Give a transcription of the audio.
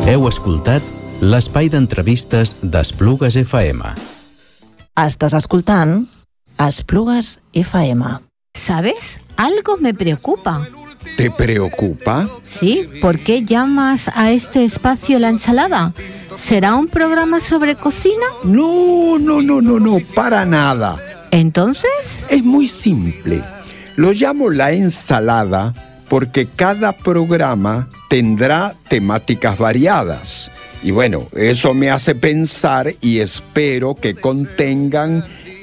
Heu escoltat l'espai d'entrevistes d'Esplugues FM. Estàs escoltant Esplugues FM. ¿Sabes? Algo me preocupa. ¿Te preocupa? Sí, ¿por qué llamas a este espacio La Ensalada? ¿Será un programa sobre cocina? No, para nada. ¿Entonces? Es muy simple. Lo llamo La Ensalada porque cada programa tendrá temáticas variadas. Y bueno, eso me hace pensar y espero que contengan